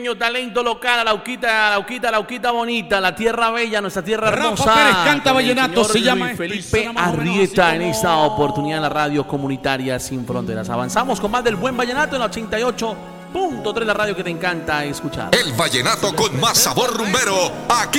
Talento local, Lauquita bonita, la tierra bella, nuestra tierra hermosa. Rafa Pérez canta vallenato, se llama Luis Felipe Arrieta en esta oportunidad en la radio comunitaria Sin Fronteras. Avanzamos con más del buen vallenato en la 88.3, la radio que te encanta escuchar. El vallenato con más sabor rumbero, aquí